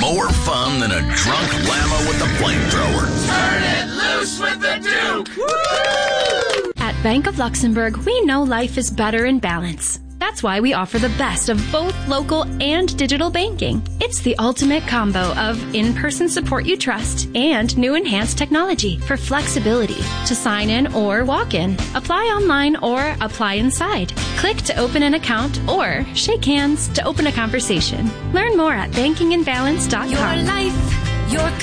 more fun than a drunk llama with a flamethrower. Turn it loose with the Duke! Woo! At Bank of Luxembourg, we know life is better in balance. That's why we offer the best of both local and digital banking. It's the ultimate combo of in-person support you trust and new enhanced technology for flexibility to sign in or walk in, apply online or apply inside, click to open an account or shake hands to open a conversation. Learn more at bankinginbalance.com. Your life, your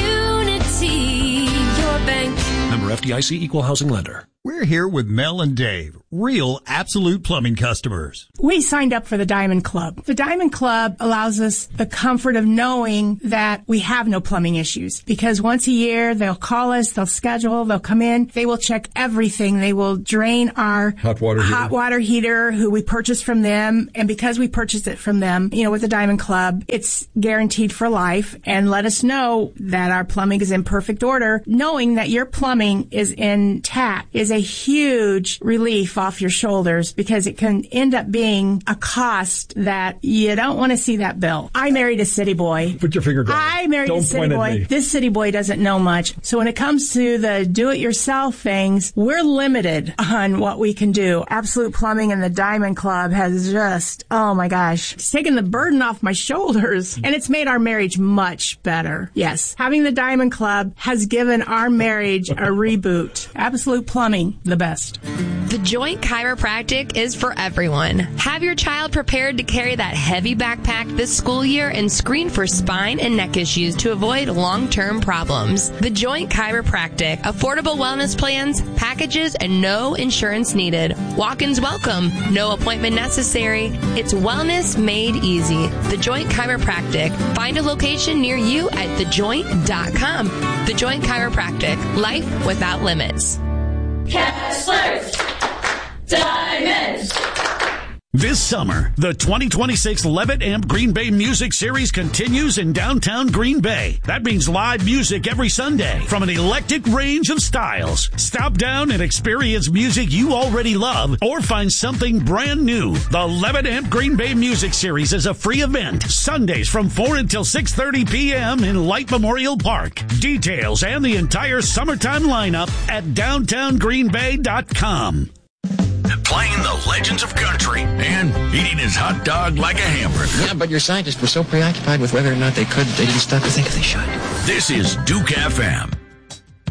community, your bank. Member FDIC, Equal Housing Lender. We're here with Mel and Dave, real Absolute Plumbing customers. We signed up for the Diamond Club. The Diamond Club allows us the comfort of knowing that we have no plumbing issues, because once a year they'll call us, they'll schedule, they'll come in, they will check everything. They will drain our hot water heater, who we purchased from them. And because we purchased it from them, with the Diamond Club, it's guaranteed for life, and let us know that our plumbing is in perfect order. Knowing that your plumbing is intact is a huge relief off your shoulders, because it can end up being a cost that you don't want to see that bill. I married a city boy. Put your finger down. I married a city boy. This city boy doesn't know much. So when it comes to the do-it-yourself things, we're limited on what we can do. Absolute Plumbing and the Diamond Club has just, oh my gosh, it's taken the burden off my shoulders, and it's made our marriage much better. Yes, having the Diamond Club has given our marriage a reboot. Absolute Plumbing, the best. The Joint Chiropractic is for everyone. Have your child prepared to carry that heavy backpack this school year and screen for spine and neck issues to avoid long-term problems. The Joint Chiropractic. Affordable wellness plans, packages, and no insurance needed. Walk-ins welcome. No appointment necessary. It's wellness made easy. The Joint Chiropractic. Find a location near you at thejoint.com. The Joint Chiropractic. Life without limits. Kessler's Diamonds. This summer, the 2026 Levitt Amp Green Bay Music Series continues in downtown Green Bay. That means live music every Sunday from an eclectic range of styles. Stop down and experience music you already love, or find something brand new. The Levitt Amp Green Bay Music Series is a free event, Sundays from 4 until 6:30 p.m. in Light Memorial Park. Details and the entire summertime lineup at downtowngreenbay.com. Playing the legends of country and eating his hot dog like a hamburger. Yeah, but your scientists were so preoccupied with whether or not they didn't stop to think if they should. This is Duke FM.